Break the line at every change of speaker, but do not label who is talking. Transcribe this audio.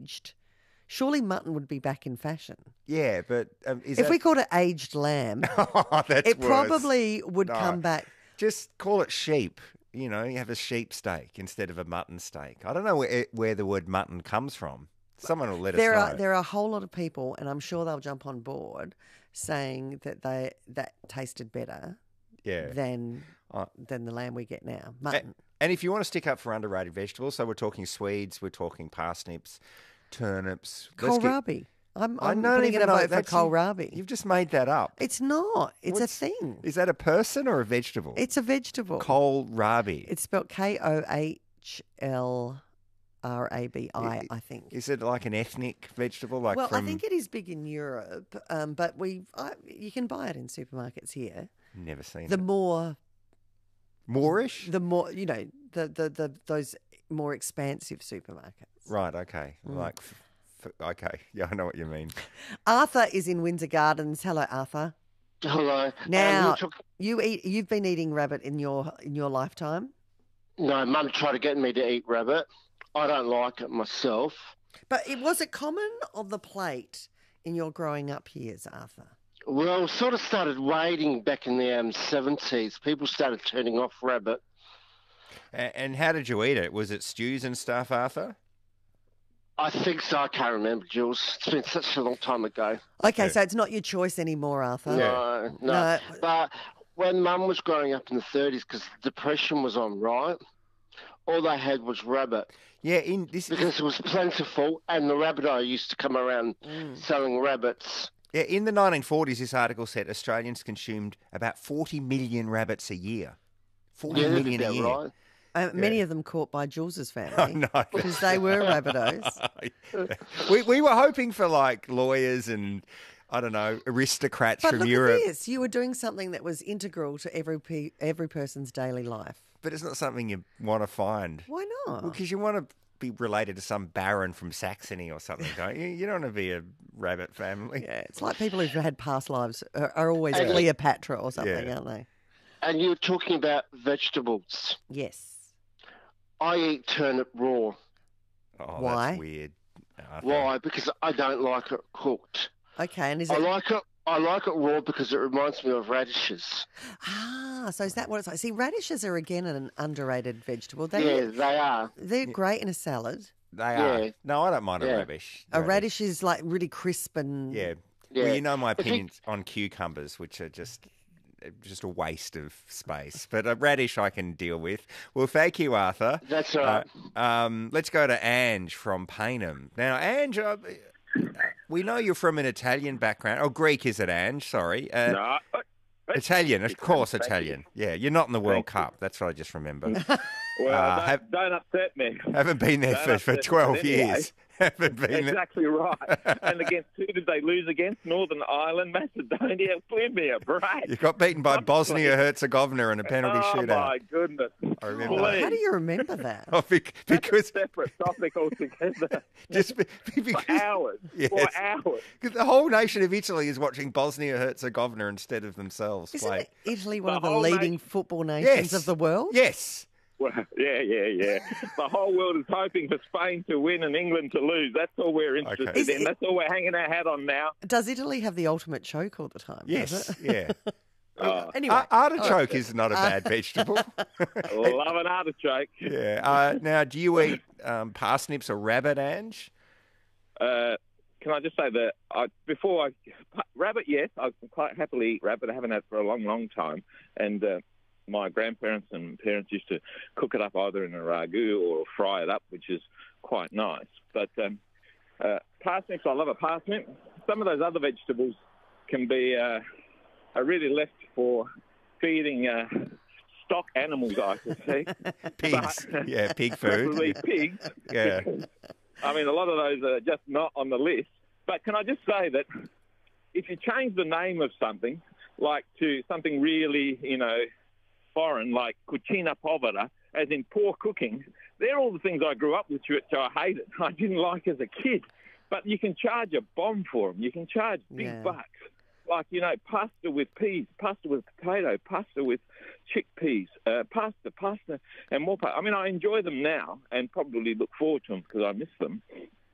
aged, surely mutton would be back in fashion.
Yeah, but
If we called it aged lamb,
Oh, that's
it
worse.
probably would
No.
come back.
Just call it sheep. You know, you have a sheep steak instead of a mutton steak. I don't know where the word mutton comes from. Someone will let us know.
There are a whole lot of people, and I'm sure they'll jump on board, saying that that tasted better
Yeah.
than the lamb we get now. Mutton.
And if you want to stick up for underrated vegetables, so we're talking Swedes, we're talking parsnips, turnips.
Kohlrabi. I'm
don't
putting in
even
a
know.
vote for kohlrabi.
You've just made that up.
It's not. It's a thing.
Is that a person or a vegetable?
It's a vegetable.
Kohlrabi.
It's spelled Kohlrabi, I think.
Is it like an ethnic vegetable? Like
Well,
from...
I think it is big in Europe, but you can buy it in supermarkets here.
Never seen
The
it.
more,
Moorish?
the those more expansive supermarkets.
Right, okay. Like, okay. Yeah, I know what you mean.
Arthur is in Windsor Gardens. Hello, Arthur.
Hello.
Now, you've been eating rabbit in your lifetime?
No, Mum tried to get me to eat rabbit. I don't like it myself.
But was it common on the plate in your growing up years, Arthur?
Well, sort of started waning back in the 70s. People started turning off rabbit.
And how did you eat it? Was it stews and stuff, Arthur?
I think so. I can't remember, Jules. It's been such a long time ago.
Okay, so it's not your choice anymore, Arthur.
No. But when Mum was growing up in the 30s, because the Depression was on, right? All they had was rabbit.
Yeah,
because it was plentiful, and the rabbito used to come around selling rabbits.
Yeah, in the 1940s, this article said Australians consumed about 40 million rabbits a year. 40 million a year.
Right.
Many of them caught by Jules's family because they were rabbitohs.
we were hoping for like lawyers and, I don't know, aristocrats
but
from
look
Europe.
At this. You were doing something that was integral to every person's daily life.
But it's not something you want to find.
Why not?
Because you want to be related to some baron from Saxony or something, don't you? You don't want to be a rabbit family.
Yeah, it's like people who've had past lives are always Cleopatra or something, aren't they?
And you were talking about vegetables.
Yes.
I eat turnip raw.
Oh,
Why?
That's weird. Arthur.
Why? Because I don't like it cooked.
Okay, and
I like it raw because it reminds me of radishes.
Ah, so is that what it's like? See, radishes are again an underrated vegetable.
They are.
They're great in a salad.
They are. No, I don't mind a radish.
A radish is like really crisp and...
Yeah. Well, you know my opinions on cucumbers, which are just a waste of space. But a radish I can deal with. Well, thank you, Arthur.
That's all right.
Let's go to Ange from Payneham. Now, Ange, we know you're from an Italian background. Oh, Greek, is it, Ange? Sorry.
No.
Italian, of course, Italian. Yeah, you're not in the World Cup. That's what I just remember.
Well, don't upset me.
Haven't been there for 12 years. Haven't been
exactly right. And against who did they lose against? Northern Ireland, Macedonia. Give me a break.
You got beaten by Bosnia-Herzegovina in a penalty shootout.
Oh, my goodness.
I remember that.
How do you remember that?
Because
That's a separate topic altogether.
Just because,
for hours.
Yes.
For hours.
Because the whole nation of Italy is watching Bosnia-Herzegovina instead of themselves
Isn't
play.
Italy one of the leading football nations of the world?
Yes.
Well, yeah. The whole world is hoping for Spain to win and England to lose. That's all we're interested in. That's all we're hanging our hat on now.
Does Italy have the ultimate choke all the time?
Yes, yeah.
Anyway,
artichoke is not a bad vegetable.
Love an artichoke.
Yeah. Now, do you eat parsnips or rabbit, Ange?
Can I just say that rabbit, yes, I quite happily eat rabbit. I haven't had it for a long, long time. And my grandparents and parents used to cook it up either in a ragu or fry it up, which is quite nice. But parsnips, I love a parsnip. Some of those other vegetables can be are really left for feeding stock animals, I suspect.
Pigs. Pig food.
Probably pigs.
Yeah.
I mean, a lot of those are just not on the list. But can I just say that if you change the name of something, like to something really, foreign, like cucina povera, as in poor cooking, they're all the things I grew up with, which I hated. I didn't like as a kid. But you can charge a bomb for them. You can charge big bucks. Like, pasta with peas, pasta with potato, pasta with chickpeas, pasta, and more pasta. I mean, I enjoy them now and probably look forward to them because I miss them.